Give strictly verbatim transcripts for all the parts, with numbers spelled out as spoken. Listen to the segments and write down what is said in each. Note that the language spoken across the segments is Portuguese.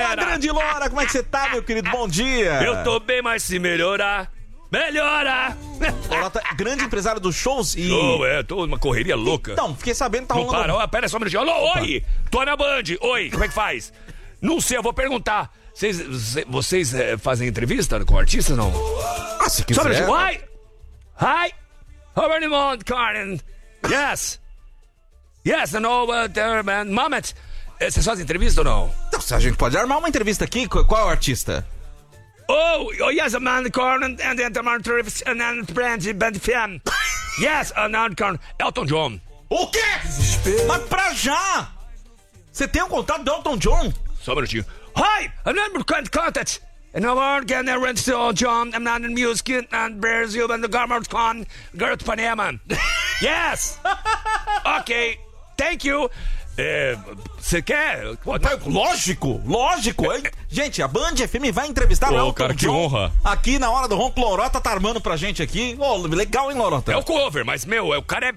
galera? grande Lora, como é que você tá, meu querido? Bom dia. Eu tô bem, mas se melhorar, melhora. Lorota, grande empresário dos shows e... Oh, é, tô numa correria louca. Então, fiquei sabendo que tá Não rolando... para, ó, pera só um minutinho. Alô, oi, tô na Band. Oi, como é que faz? Não sei, eu vou perguntar. Vocês, vocês é, fazem entrevista com artistas, não? Ah, se Só um quiser... minutinho. Oi, hi, how Mount Karen? Yes. Yes, I know, uh, there, man. Mamet, eh, vocês fazem entrevista ou não? Então, a gente pode armar uma entrevista aqui. Qual qual é o artista? Oh, oh yes, I'm on the corner and then the man trips and then the brand band fan. Yes, I'm on the corner. Elton John. O quê? Mas pra já! Você tem um contato do Elton John? Só um minutinho. Hi, I'm not in contact. And now we're getting a rent to John. I'm not in music and Brazil and the Garments Con. Girl to Panama. Yes. Ok. Thank you. Você é, quer? Lógico, lógico. Hein? Gente, a Band F M vai entrevistar Ô, o Elton cara, que John honra. aqui na hora do ronco. Lorota tá armando pra gente aqui. Oh, legal, hein, Lorota? É o cover, mas, meu, é, o cara é...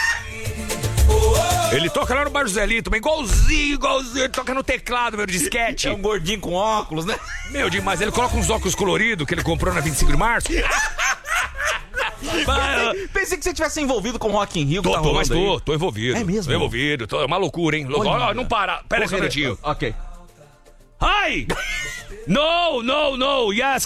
Ele toca lá no Bar José Lito, mas igualzinho, igualzinho. Ele toca no teclado, meu, de disquete. É um gordinho com óculos, né? Meu, demais. Ele coloca uns óculos coloridos que ele comprou na vinte e cinco de março. Pensei, pensei que você tivesse envolvido com o Rock in Rio. Tô, que tá tô, mas rolando tô, aí. tô envolvido. É mesmo? Tô envolvido, tô, é uma loucura, hein? Olha, Olha, não para, pera aí só um minutinho. Ok. Hi! No, no, no, yes,